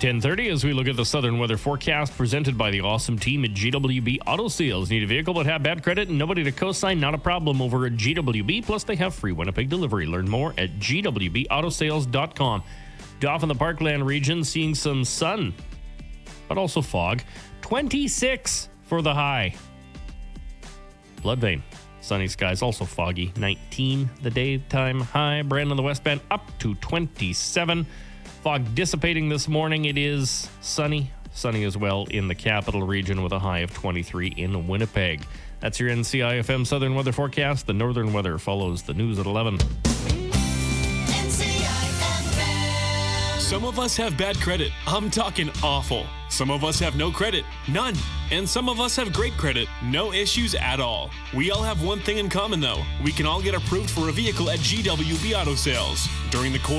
10:30 as we look at the Southern weather forecast presented by the awesome team at GWB Auto Sales. Need a vehicle but have bad credit and nobody to co-sign? Not a problem over at GWB. Plus, they have free Winnipeg delivery. Learn more at gwbautosales.com. Off in the Parkland region, seeing some sun, but also fog. 26 for the high. Bloodvein, sunny skies, also foggy. 19 the daytime high. Brandon, the West Bend, up to 27. Fog dissipating this morning. It is sunny as well in the capital region with a high of 23 in Winnipeg. That's your NCIFM Southern weather forecast. The northern weather follows the news at 11. Some of us have bad credit. I'm talking awful. Some of us have no credit, none. And some of us have great credit, no issues at all. We all have one thing in common though. We can all get approved for a vehicle at GWB Auto Sales. During the cold